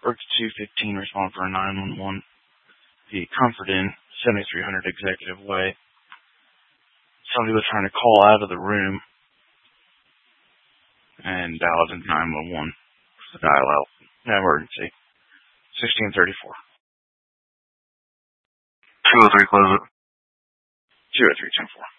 Work 215, respond for a 911. The Comfort Inn, 7300 Executive Way. Somebody was trying to call out of the room and dialed in 911. Dial out. Emergency. 1634. 203, close it. 203, 10-4.